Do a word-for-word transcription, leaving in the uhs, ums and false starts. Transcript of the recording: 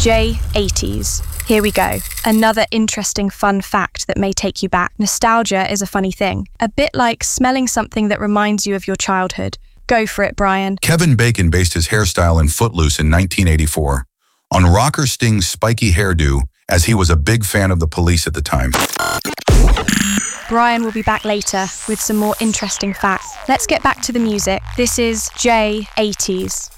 J eighties. Here we go. Another interesting fun fact that may take you back. Nostalgia is a funny thing. A bit like smelling something that reminds you of your childhood. Go for it, Brian. Kevin Bacon based his hairstyle in Footloose in nineteen eighty-four on Rocker Sting's spiky hairdo, as he was a big fan of the Police at the time. Brian will be back later with some more interesting facts. Let's get back to the music. This is J eighties.